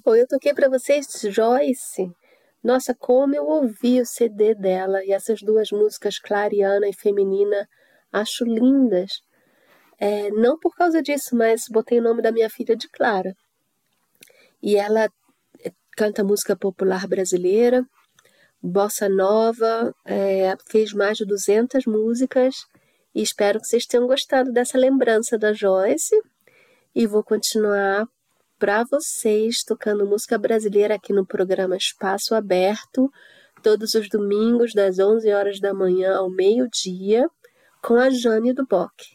Bom, eu toquei para vocês Joyce. Nossa, como eu ouvi o CD dela e essas duas músicas, Clariana e Feminina, acho lindas. Não por causa disso, mas botei o nome da minha filha de Clara. E ela canta música popular brasileira, bossa nova, fez mais de 200 músicas e espero que vocês tenham gostado dessa lembrança da Joyce e vou continuar para vocês tocando música brasileira aqui no programa Espaço Aberto, todos os domingos das 11 horas da manhã ao meio-dia, com a Jane do Bock.